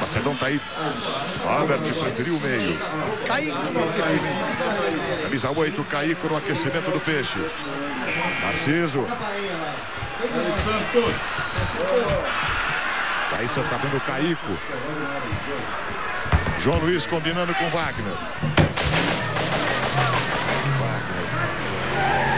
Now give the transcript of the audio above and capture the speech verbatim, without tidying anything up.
Macedão tá aí. Albert preferiu o meio. Caico no aquecimento. Camisa oito, Caico no aquecimento do Peixe. Narciso. Aí você tá vendo o Caico. João Luiz combinando com Wagner.